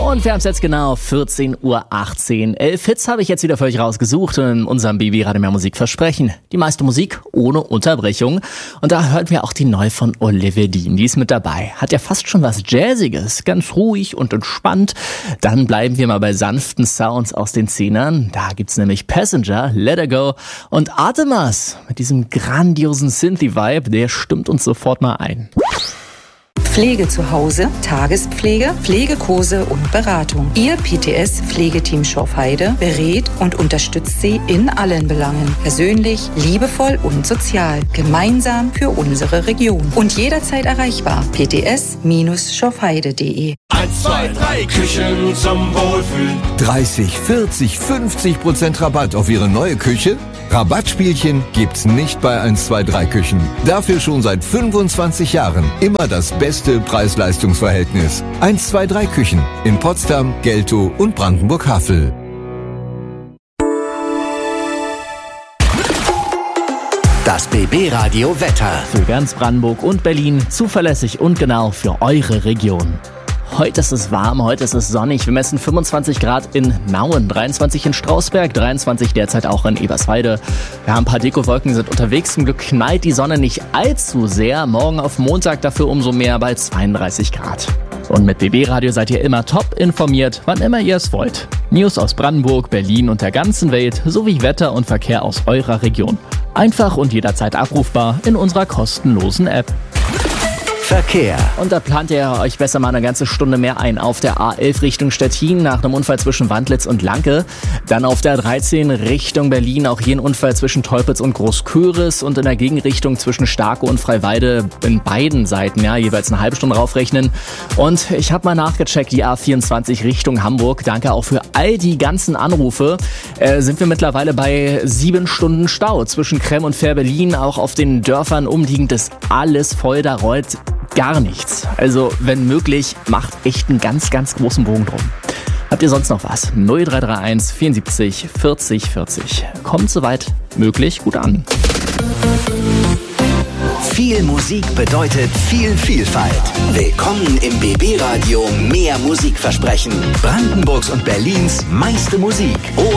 Und wir haben es jetzt genau 14:18 Uhr. 11 Hits habe ich jetzt wieder für euch rausgesucht und in unserem BB Radio Mehr Musik versprechen. Die meiste Musik ohne Unterbrechung. Und da hörten wir auch die neu von Olivia Dean. Die ist mit dabei. Hat ja fast schon was Jazziges. Ganz ruhig und entspannt. Dann bleiben wir mal bei sanften Sounds aus den Zehnern. Da gibt's nämlich Passenger, Let It Go und Artemas mit diesem grandiosen Synthie-Vibe. Der stimmt uns sofort mal ein. Pflege zu Hause, Tagespflege, Pflegekurse und Beratung. Ihr PTS-Pflegeteam Schorfheide berät und unterstützt Sie in allen Belangen. Persönlich, liebevoll und sozial. Gemeinsam für unsere Region. Und jederzeit erreichbar. pts-schorfheide.de 1, 2, 3 Küchen zum Wohlfühlen. 30, 40, 50% Rabatt auf Ihre neue Küche? Rabattspielchen gibt's nicht bei 1, 2, 3 Küchen. Dafür schon seit 25 Jahren immer das beste Preis-Leistungs-Verhältnis. 1, 2, 3 Küchen in Potsdam, Geltow und Brandenburg-Havel. Das BB-Radio Wetter. Für ganz Brandenburg und Berlin zuverlässig und genau für eure Region. Heute ist es warm, heute ist es sonnig. Wir messen 25 Grad in Nauen, 23 in Strausberg, 23 derzeit auch in Eberswalde. Wir haben ein paar Dekowolken, sind unterwegs. Zum Glück knallt die Sonne nicht allzu sehr. Morgen auf Montag dafür umso mehr bei 32 Grad. Und mit BB Radio seid ihr immer top informiert, wann immer ihr es wollt. News aus Brandenburg, Berlin und der ganzen Welt sowie Wetter und Verkehr aus eurer Region. Einfach und jederzeit abrufbar in unserer kostenlosen App. Verkehr. Und da plant ihr euch besser mal eine ganze Stunde mehr ein. Auf der A11 Richtung Stettin nach einem Unfall zwischen Wandlitz und Lanke. Dann auf der 13 Richtung Berlin auch hier ein Unfall zwischen Teupitz und Großköris. Und in der Gegenrichtung zwischen Starke und Freiwalde in beiden Seiten, ja, jeweils eine halbe Stunde raufrechnen. Und ich habe mal nachgecheckt, die A24 Richtung Hamburg. Danke auch für all die ganzen Anrufe. Sind wir mittlerweile bei 7 Stunden Stau zwischen Kremm und Fährberlin. Auch auf den Dörfern umliegend ist alles voll, da rollt gar nichts. Also, wenn möglich, macht echt einen ganz, ganz großen Bogen drum. Habt ihr sonst noch was? 0331 74 40 40. Kommt soweit möglich gut an. Viel Musik bedeutet viel Vielfalt. Willkommen im BB Radio Mehr Musikversprechen. Brandenburgs und Berlins meiste Musik.